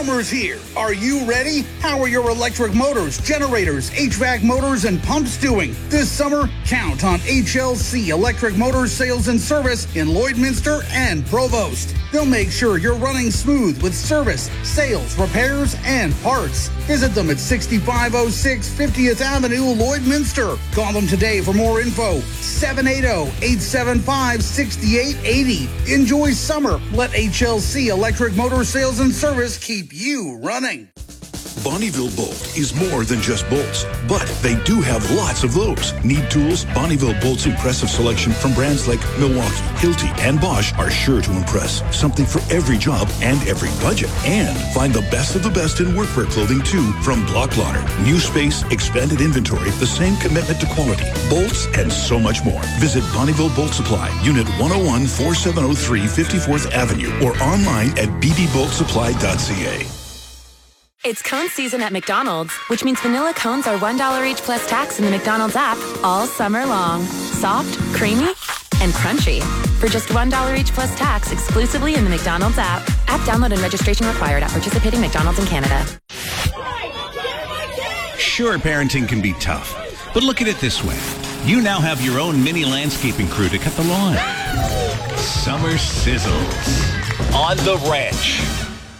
Summer's here. Are you ready? How are your electric motors, generators, HVAC motors, and pumps doing? This summer, count on HLC Electric Motors Sales and Service in Lloydminster and Provost. They'll make sure you're running smooth with service, sales, repairs, and parts. Visit them at 6506 50th Avenue, Lloydminster. Call them today for more info. 780-875-6880. Enjoy summer. Let HLC Electric Motor Sales and Service keep you running. Bonneville Bolt is more than just bolts, but they do have lots of those. Need tools? Bonneville Bolt's impressive selection from brands like Milwaukee, Hilti, and Bosch are sure to impress. Something for every job and every budget. And find the best of the best in workwear clothing too from Block Lotter. New space, expanded inventory, the same commitment to quality, bolts, and so much more. Visit Bonneville Bolt Supply, Unit 101 4703 54th Avenue, or online at bbboltsupply.ca. It's cone season at McDonald's, which means vanilla cones are $1 each plus tax in the McDonald's app all summer long. Soft, creamy, and crunchy. For just $1 each plus tax exclusively in the McDonald's app. App download and registration required at participating McDonald's in Canada. Sure, parenting can be tough, but look at it this way. You now have your own mini landscaping crew to cut the lawn. Summer sizzles on the ranch.